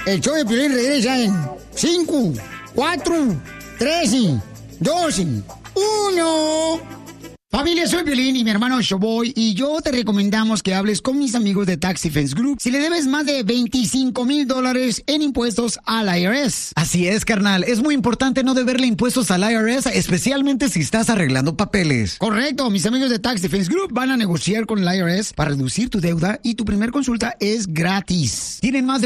El show de Piolín regresa en 5, 4, 3, 2, 1. Familia, soy Piolín y mi hermano Showboy, y yo te recomendamos que hables con mis amigos de Tax Defense Group si le debes más de $25,000 en impuestos al IRS. Así es, carnal. Es muy importante no deberle impuestos al IRS, especialmente si estás arreglando papeles. Correcto. Mis amigos de Tax Defense Group van a negociar con el IRS para reducir tu deuda y tu primer consulta es gratis. Tienen más de